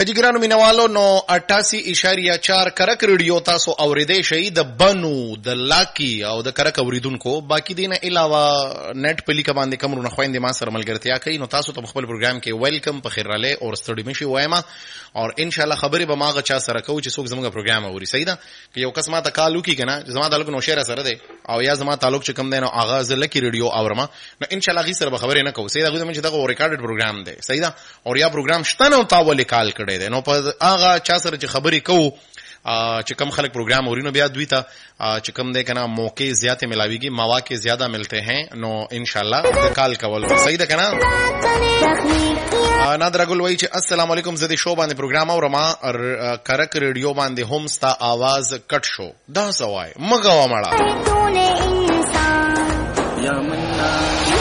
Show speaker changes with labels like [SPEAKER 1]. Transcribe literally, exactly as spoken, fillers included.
[SPEAKER 1] کجګرانو مینوالو نو اٹھاسی اشاریه چار کرک ریډیو تاسو اوریدئ شئ د بنو د لاکی او د کرک اوریدونکو. باقی دینه علاوه نت په لیک باندې کومونه خويندې ما سره ملګرتیا کوي نو تاسو ته خپل پروګرام کې ویلکم په خیر راله او ستړي مشي وایما او ان شاء الله خبرې به ماغه چا سره کوي چې څوک زموږ پروګرام اوري. صحیح ده که یو کس ما ته کال وکي کنه زما تعلق نو شهر سره ده او یا زما تعلق چې کم دی نو اغاز لکی ریډیو اورما نو ان شاء الله غي سره خبرې نه کوو. صحیح ده غوښمن چې دا ریکارډډ پروګرام دی. صحیح ده او یا پروګرام شته نو تاول کال کړي دی نو په هغه چا سره چې خبرې کوو چې کم خلک پروګرام اوري نو بیا دوی ته چې کم دی کنه موقع زیات ملاويږي مواقع زیاده ملتے ہیں نو ان شاء الله کال کول. صحیح ده کنه. نادر ګل وای چې السلام علیکم زدي شو باندې پروګرام او رما کرک ریډیو باندې هم ستا आवाज کټ شو دا سوای مګه و مړه